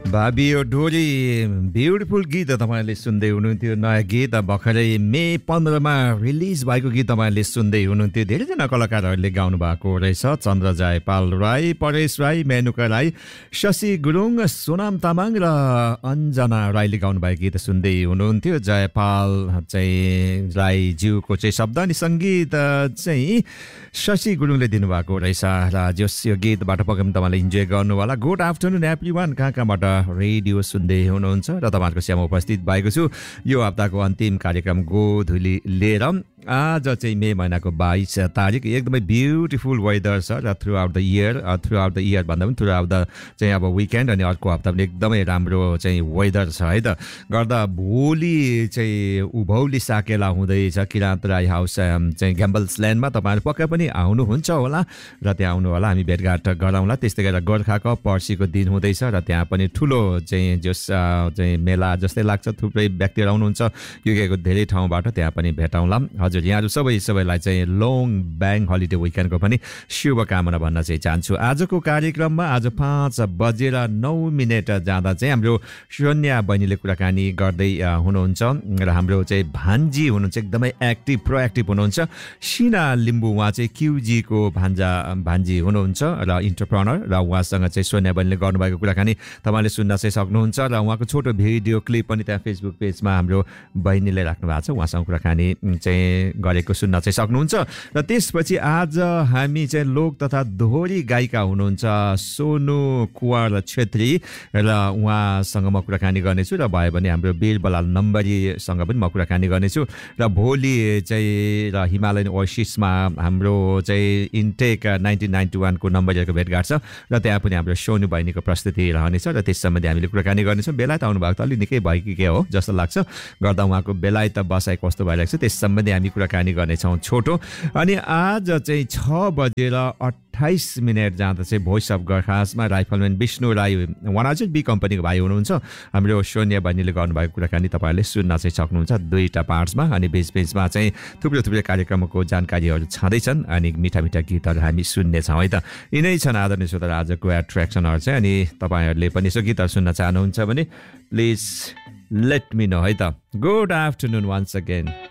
भाबियो डोरी ब्युटिफुल गीत तपाईँले सुन्दै हुनुहुन्थ्यो। नयाँ गीत भर्खरै मे 15मा रिलिज भएको गीत तपाईँले सुन्दै हुनुहुन्थ्यो। धेरैजना कलाकारहरूले गाउनु भएको रहेछ। चन्द्र जयपाल राई, परेश राई, मेनुका राई, शशि गुरुङ, सोनाम तामाङ र अञ्जना राईले गाउनुभएको गीत सुन्दै हुनुहुन्थ्यो। जयपाल चाहिँ राईज्यूको चाहिँ शब्द अनि सङ्गीत चाहिँ शशि गुरुङले दिनुभएको रहेछ र जस यो गीतबाट पक्कै तपाईँले इन्जोय गर्नु होला। गुड आफ्टरनुन एभ्रीवान, कहाँबाट रेडियो सुन्दै हुनुहुन्छ र तपाईँहरूको सेवामा उपस्थित भएको छु यो हप्ताको अन्तिम कार्यक्रम गोधुली लिएर। आज चाहिँ मे महिनाको 22 तारिक, एकदमै ब्युटिफुल वेदर छ र थ्रु आउट द इयर भन्दा पनि थ्रु आउट द चाहिँ अब विकेन्ड अनि अर्को हप्ता पनि एकदमै राम्रो चाहिँ वेदर छ है त। गर्दा भोलि चाहिँ उभौली साकेला हुँदैछ किराँत राई हाउस चाहिँ ग्याम्बल्स ल्यान्डमा। तपाईँहरू पक्कै पनि आउनुहुन्छ होला र त्यहाँ आउनु होला, हामी भेटघाट गराउँला। त्यस्तै गरेर गोर्खा कप पर्सिको दिन हुँदैछ र त्यहाँ पनि ठुलो चाहिँ जस चाहिँ मेला जस्तै लाग्छ। थुप्रै व्यक्तिहरू आउनुहुन्छ युकेको धेरै ठाउँबाट, त्यहाँ पनि भेटौँला। हजुर, यहाँहरू सबैलाई चाहिँ लङ ब्याङ्क हलिडे विकेन्डको पनि शुभकामना भन्न चाहिँ चाहन्छु। आजको कार्यक्रममा आज 5:09 जाँदा चाहिँ हाम्रो सोनिया बहिनीले कुराकानी गर्दै हुनुहुन्छ र हाम्रो चाहिँ भान्जी हुनुहुन्छ, एकदमै प्रोएक्टिभ हुनुहुन्छ। सिना लिम्बू, उहाँ चाहिँ क्युजीको भान्जी हुनुहुन्छ र इन्टरप्रेनर र उहाँसँग चाहिँ सोनिया बहिनीले गर्नुभएको कुराकानी तपाईँले सुन्न चाहिँ सक्नुहुन्छ र उहाँको छोटो भिडियो क्लिप पनि त्यहाँ फेसबुक पेजमा हाम्रो बहिनीले राख्नु भएको छ, उहाँसँग कुराकानी चाहिँ गरेको सुन्न चाहिँ सक्नुहुन्छ। र त्यसपछि आज हामी चाहिँ लोक तथा दोहोरी गायिका हुनुहुन्छ सोनु कुवर छेत्री र उहाँसँग म कुराकानी गर्नेछु र भयो भने हाम्रो वीरबलाल नम्बरीसँग पनि म कुराकानी गर्नेछु। र भोलि चाहिँ र हिमालयन ओएसिसमा हाम्रो चाहिँ इन्टेक 1991 को नम्बरीहरूको भेटघाट छ र त्यहाँ पनि हाम्रो सोनु बहिनीको प्रस्तुति रहनेछ र त्यस सम्बन्धी हामीले कुराकानी गर्नेछौँ। बेलायत आउनुभएको त अलिक निकै भयो कि के हो जस्तो लाग्छ, गर्दा उहाँको बेलायत बसाइ कस्तो भइरहेको छ त्यस सम्बन्धी हामी कुराकानी गर्नेछौँ छोटो। अनि आज चाहिँ 6:28 जाँदा चाहिँ voice of गोर्खासमा rifleman Vishnu Rai, उहाँ चाहिँ बी कम्पनीको भाइ हुनुहुन्छ, हाम्रो सोनिया बहिनीले गर्नुभएको कुराकानी तपाईँहरूले सुन्न चाहिँ सक्नुहुन्छ दुईवटा पार्ट्समा। अनि बिचमा चाहिँ थुप्रै कार्यक्रमको जानकारीहरू छँदैछन् अनि मिठा गीतहरू हामी सुन्नेछौँ है त। यिनै छन् आदरणीय श्रोता आजको एट्र्याक्सनहरू चाहिँ। अनि तपाईँहरूले पनि यसो गीतहरू सुन्न चाहनुहुन्छ भने प्लिज लेट मी नो है त। Good afternoon once again.